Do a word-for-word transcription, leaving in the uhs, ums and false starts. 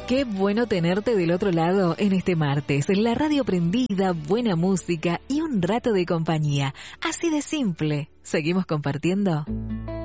Qué bueno tenerte del otro lado en este martes. La radio prendida, buena música y un rato de compañía. Así de simple. ¿Seguimos compartiendo?